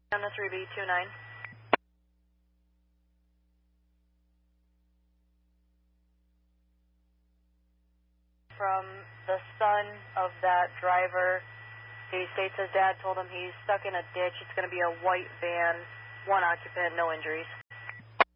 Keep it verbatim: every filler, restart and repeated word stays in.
On the three B two nine. From the son of that driver, he states his dad told him he's stuck in a ditch. It's going to be a white van, one occupant, no injuries.